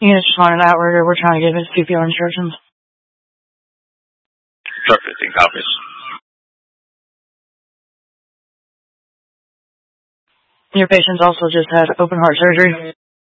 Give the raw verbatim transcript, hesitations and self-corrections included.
You just want an outrigger. We're trying to give his C P R instructions. Truck fifteen copies. Your patient's also just had open heart surgery.